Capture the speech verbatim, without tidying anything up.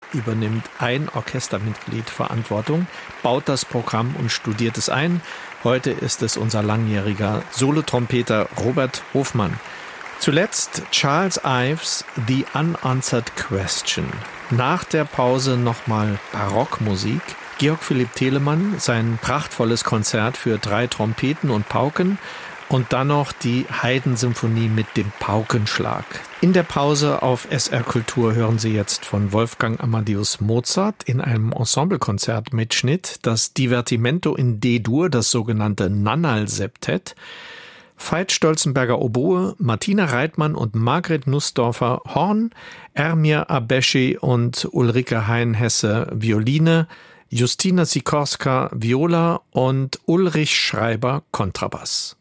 übernimmt ein Orchestermitglied Verantwortung, baut das Programm und studiert es ein. Heute ist es unser langjähriger Solotrompeter Robert Hofmann. Zuletzt Charles Ives The Unanswered Question. Nach der Pause nochmal Barockmusik. Georg Philipp Telemann, sein prachtvolles Konzert für drei Trompeten und Pauken und dann noch die Haydn-Symphonie mit dem Paukenschlag. In der Pause auf S R Kultur hören Sie jetzt von Wolfgang Amadeus Mozart in einem Ensemblekonzert-Mitschnitt das Divertimento in D-Dur, das sogenannte Nannal-Septett. Veit Stolzenberger Oboe, Martina Reitmann und Margret Nussdorfer Horn, Ermir Abeschi und Ulrike Hein-Hesse Violine, Justina Sikorska Viola und Ulrich Schreiber Kontrabass.